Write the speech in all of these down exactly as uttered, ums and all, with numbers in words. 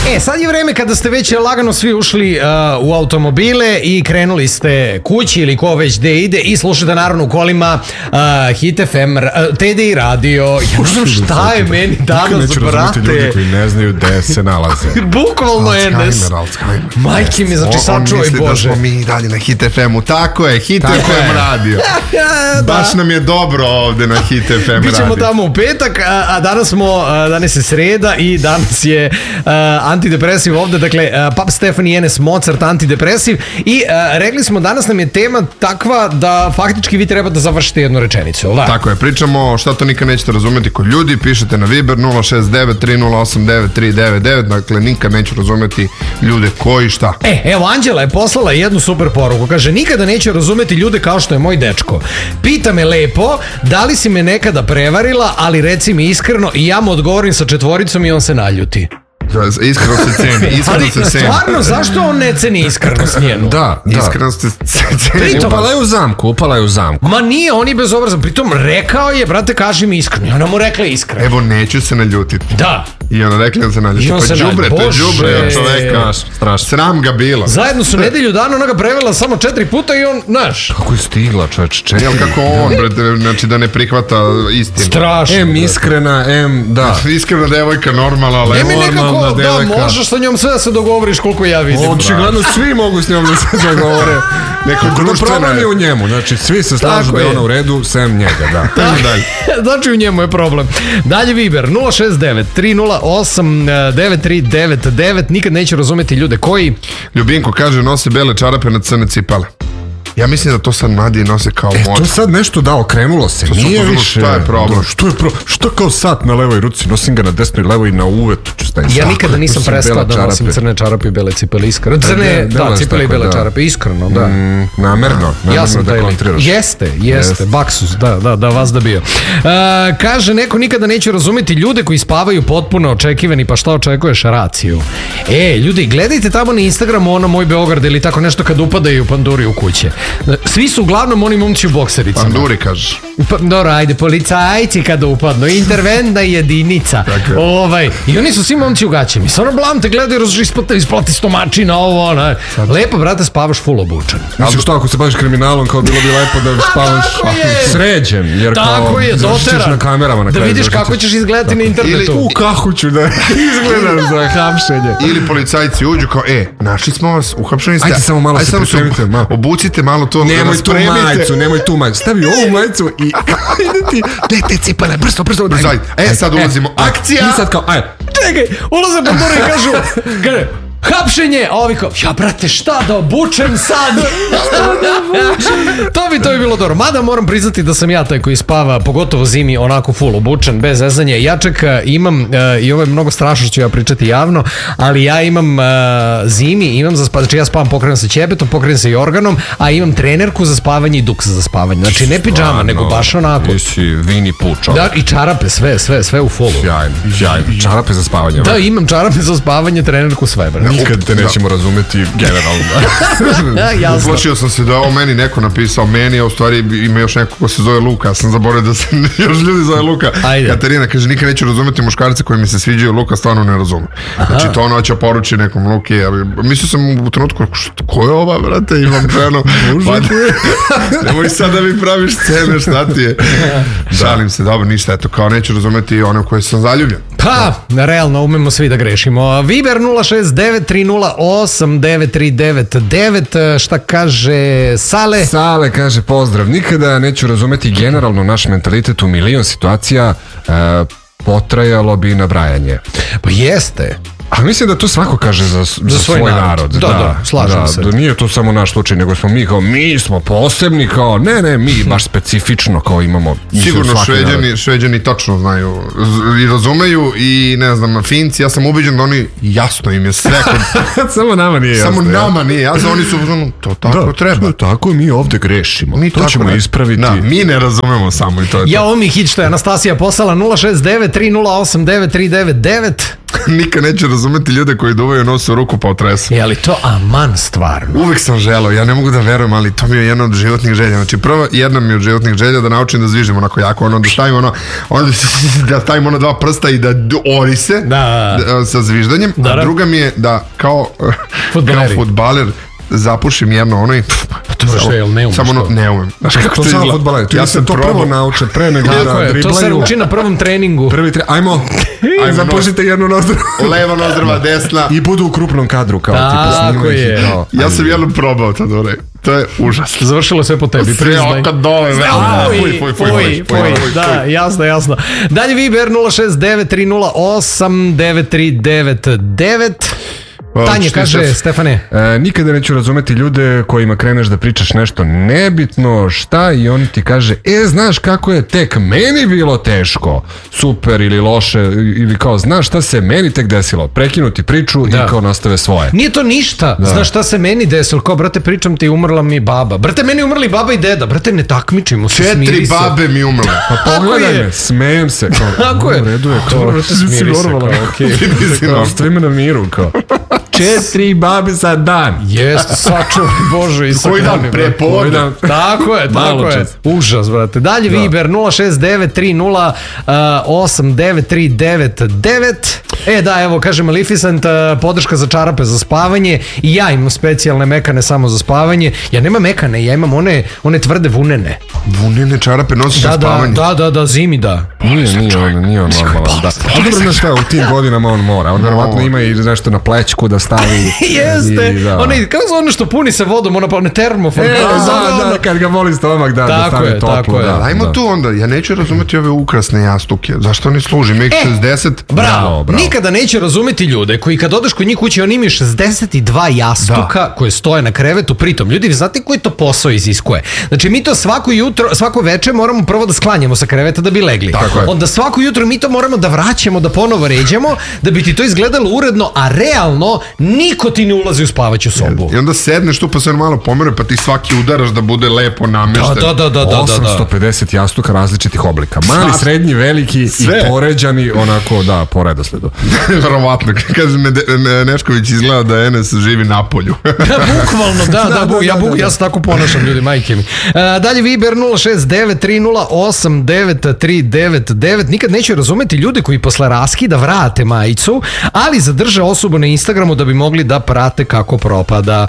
E, sad je vreme kada ste već lagano svi ušli uh, u automobile i krenuli ste kući ili ko već gde ide i slušate naravno u kolima uh, Hit F M, uh, T D I radio. Ja ne znam šta je meni danas, brate. Ljudi koji ne znaju gde se nalaze. Bukvalno je nes. Majke mi, znači sačuvaj Bože. Da smo mi dalje na Hit F M-u. Tako je, Hit F M radio. Da. Baš nam je dobro ovde na Hit F M radio. Bićemo tamo u petak, a, a danas smo, a, danas je sreda i danas je a, antidepresiv ovde, dakle Pap Stefan i Enes Mozart antidepresiv i a, rekli smo danas nam je tema takva da faktički vi treba da završite jednu rečenicu, da? Tako je, pričamo šta to nikad nećete razumeti kod ljudi, pišete na Viber nula šest devet tri nula osam devet tri devet devet, dakle nikad neću razumeti ljude koji šta. E, evo Anđela je poslala jednu super poruku, kaže nikada neću razumeti ljude kao što je moj dečko. Pita me lepo, da li si me nekada prevarila, ali reci mi iskreno i ja mu odgovorim sa četvoricom i on se naljuti. Iskreno se ceni, iskreno se ceni. Stvarno, zašto on ne ceni iskrenost njenu? Da, da. Iskreno se ceni. Upala je u zamku, upala je u zamku. Ma nije, on je bezobrazan. Pritom rekao je, brate, kaži mi iskreno. I ona mu rekla iskreno. Evo, neću se naljutiti. Da. I ona rekla da se naljuti. Pa džubre, to je džubre čoveka. Strašno. Sram ga bilo. Zajedno su nedelju dana, ona ga prevela samo četiri puta i on, znaš. Kako je stigla, čoveč, četiri. Jel kako on, brate, znači da ne prihvata istinu. Strašno. Em iskrena, em, da. Iskrena devojka, normalna, ali normalna devojka. Da, možeš sa njom sve da se dogovoriš koliko ja vidim. Očigledno svi mogu s njom da se dogovore. Neko društveno je u njemu, znači svi se slažu da je ona u redu, sem njega, da. Znači u njemu je problem. Dalje Viber nula šest devet tri nula osam devet tri devet devet. Nikad neću razumeti ljude koji... Ljubinko kaže nose bele čarape na crne cipele. Ja mislim da to sad mladi nose kao e, mod. To sad nešto da okrenulo se. Nije više. Šta je problem? Što je pro... Što kao sat na levoj ruci, nosim ga na desnoj i levoj i na uvetu. Ja nikada nisam prestao da nosim crne čarape i bele cipele, iskreno. Crne, da, cipele i bele čarape, iskreno, da. Mm, namerno, namerno da kontriraš. Jeste, jeste, baksus, da, da, da vas da bio. Uh, kaže, neko nikada neće razumeti ljude koji spavaju potpuno očekivani, pa šta očekuješ, raciju. E, ljudi, gledajte tamo na Instagramu ono Moj Beograd ili tako nešto kad upadaju panduri u kuće. Svi su uglavnom oni momci u boksericama. Panduri kažeš. Pa, dobro, ajde, policajci kada upadnu, interventna jedinica. Ovaj, i oni su svi momci u gaćima. I stvarno blam te gledaju, isplati, isplati stomačina, ovo, ona. Lepo, brate, spavaš full obučan. Misliš što, ako se baviš kriminalom, kao bilo bi lepo da spavaš sređen, jer kao zaštićeš na kamerama na kraju. Da vidiš kako ćeš izgledati na internetu. U kako ću da izgledam za hapšenje. Ili policajci uđu kao, e, našli smo vas, uhapšeni ste. Ajde samo malo se pripremite. Obucite malo to. Nemoj tu majicu, nemoj tu majicu. Stavi ovu majicu i ide ti, daj te cipale, brzo, brzo. E, sad ulazimo. Akcija. I sad kao, ajde. Čekaj, ulaze pandure i kažu, kaže, hapšenje, a ovi kao, ja brate, šta da obučem sad? to bi to bi bilo dobro. Mada moram priznati da sam ja taj koji spava, pogotovo zimi, onako full obučen, bez zezanja. Ja čak imam, uh, i ovo je mnogo strašno, ću ja pričati javno, ali ja imam uh, zimi, imam za spavanje, znači ja spavam, pokrenem se ćebetom, pokrenem se i organom, a imam trenerku za spavanje i duks za spavanje. Znači ne pidžama, nego baš onako. Ti si Vini Pučo. Da, i čarape, sve, sve, sve u fullu. Sjajno, sjajno. Čarape za spavanje. Da, imam čarape za spavanje, trenerku, sve, brate. Nikad te nećemo razumeti generalno. Uplašio sam se da ovo meni neko napisao meni, a u stvari ima još neko ko se zove Luka. Sam zaboravio da se još ljudi zove Luka. Ajde. Katarina kaže, nikad neću razumeti muškarce koji mi se sviđaju, Luka stvarno ne razume. Znači to ono će poruči nekom Luki, ali mislio sam u trenutku, ko je ova, brate, imam ženu. Nemoj sad da mi praviš scene, šta ti je. Šalim se, dobro, ništa, eto, kao neću razumeti one u koje sam zaljubljen. Pa, realno, umemo svi da grešimo. Viber nula šest devet tri nula osam devet tri devet devet. Šta kaže Sale? Sale kaže, pozdrav, nikada neću razumeti generalno naš mentalitet u milion situacija, e, potrajalo bi nabrajanje. Pa jeste. A mislim da to svako kaže za, za, za svoj, svoj narod. narod. Da, da, da, slažem da, se. Da nije to samo naš slučaj, nego smo mi kao, mi smo posebni kao, ne, ne, mi baš specifično kao imamo. Sigurno šveđani, šveđani tačno znaju i razumeju i ne znam, Finci, ja sam ubeđen da oni jasno im je sve. Kod... samo nama nije jasno. Samo nama nije jasno, oni su to tako da, treba. To tako mi ovde grešimo. Mi to ćemo ne... ispraviti. Da, mi ne razumemo samo i to je to. Ja, ovo mi hit što je Anastasija poslala nula šest devet tri nula osam devet tri devet devet. Nikad neću razumeti ljude koji duvaju nos u ruku pa otresu. Je li to aman stvarno? Uvijek sam želeo, ja ne mogu da verujem, ali to mi je jedna od životnih želja. Znači prva, jedna mi je od životnih želja da naučim da zvižem onako jako, ono da stavim ono, ono da stavim ono dva prsta i da ori se da. Da, sa zviždanjem. Da, a druga mi je da kao, kao fudbaler zapušim jedno ono i to je jel ne umeš samo ono, to? ne umem. Znaš kako to to samo izgleda? fudbaler, tu ja sam to probao. prvo nauče pre nego Tako da je, driblaju. to se uči na prvom treningu. Prvi tre... Ajmo, ajmo zapušite jednu nozdru. Leva nozdrva, desna. I budu u krupnom kadru kao tipa snimaju ih i kao. Ja sam jedno probao to dobro. To je užasno. Završilo sve po tebi, priznaj. Sve oko dole. Fuj, fuj, fuj, fuj. Da, jasno, jasno. Dalje Viber nula šest devet tri nula osam devet tri devet devet. Tanja kaže, Stefane. E, nikada neću razumeti ljude kojima kreneš da pričaš nešto nebitno, šta, i on ti kaže, e, znaš kako je tek meni bilo teško, super ili loše, ili kao, znaš šta se meni tek desilo, prekinuti priču da. I kao nastave svoje. Nije to ništa, da. Znaš šta se meni desilo, kao, brate, pričam ti, umrla mi baba, brate, meni umrli baba i deda, brate, ne takmičimo se, smiri se. Četiri babe mi umrle. Pa pogledaj me, smejem se, kao, tako je, redu je, kao, brate, smiri se, kao, okej. Kao, što ima na miru, kao. Četiri babe za dan. Jeste, sačuvaj Bože i koji dan prepodne. Tako je, tako je. Užas, brate. Dalje da. Viber nula šest devet tri nula osam devet tri devet devet. E da, evo, kaže Maleficent, podrška za čarape za spavanje. I ja imam specijalne mekane samo za spavanje. Ja nemam mekane, ja imam one, one tvrde vunene. Vunene čarape nosiš da, za spavanje? Da, da, da, zimi da. Nije, nije on, nije on normalan. Da. A dobro, znaš šta, u tim godinama on mora. On verovatno ima i nešto na plećku da stavi. Jeste, i, da. One, kako zove ono što puni se vodom, ono pa one termofon. E, da, da, da, kad ga voli stomak, da, da stavi je, toplu. Da, ajmo da. Tu onda, ja neću razumeti ove ukrasne jastuke, zašto oni služi, ima ih e, šezdeset? Bravo, bravo, nikada neće razumeti ljude koji kad odeš kod njih kući, oni imaju šezdeset dva jastuka da. Koje stoje na krevetu, pritom, ljudi, vi znate koji to posao iziskuje? Znači, mi to svako jutro, svako veče moramo prvo da sklanjamo sa kreveta da bi legli. Tako je. Onda svako jutro mi to moramo da vraćamo, da ponovo ređamo, da bi ti to izgledalo uredno, a realno niko ti ne ulazi u spavaću sobu. I onda sedneš tu pa se malo pomere, pa ti svaki udaraš da bude lepo namešten. Da, da, da, da, osamsto pedeset jastuka različitih oblika. Mali, srednji, veliki sve. I poređani onako, da, po redosledu. Verovatno. Kaže, Nešković izgleda da Enes živi na polju. Da, bukvalno, da, da, bu, ja, bu, ja se tako ponašam, ljudi, majke mi. Uh, dalje Viber nula šest devet tri nula osam devet tri devet devet. Nikad neću razumeti ljude koji posle raskida vrate majicu, ali zadrže osobu na Instagramu da bi mogli da prate kako propada.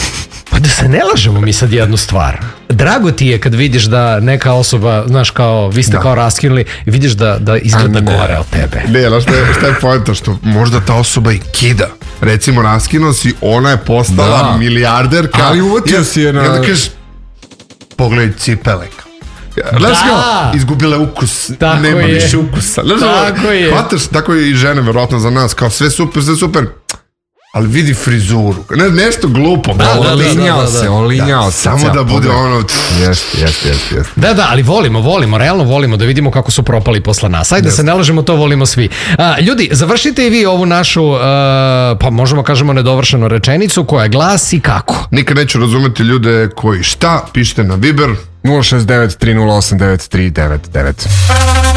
Pa da se ne lažemo mi sad jednu stvar. Drago ti je kad vidiš da neka osoba, znaš, kao, vi ste da. Kao raskinuli i vidiš da, da izgleda gore od tebe. Ne, znaš šta je, šta je poenta, što možda ta osoba i kida. Recimo, raskinuo si, ona je postala da. Milijarderka. Ali uvotio si je na... I onda kažeš, pogledaj cipele. Znaš kao, izgubile ukus, tako nema je. Više ukusa. Znaš, tako je. Hvataš, tako je i žene, verovatno za nas, kao sve super, sve super. Ali vidi frizuru. Ne, nešto glupo. Da, da, olinjao da, da, da. se, olinjao da, se. Samo da bude ono... Jeste, jeste, jeste. Jest. Da, da, ali volimo, volimo, realno volimo da vidimo kako su propali posle nas. Ajde da se ne lažemo, to volimo svi. A, ljudi, završite i vi ovu našu, uh, pa možemo kažemo nedovršenu rečenicu koja glasi kako? Nikad neću razumeti ljude koji šta, pišite na Viber nula šest devet tri nula osam devet tri devet devet.